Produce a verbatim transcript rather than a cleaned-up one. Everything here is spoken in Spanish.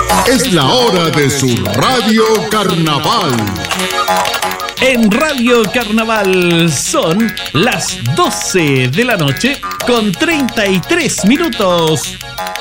Es la hora de su Radio Carnaval. En Radio Carnaval son las doce de la noche con treinta y tres minutos.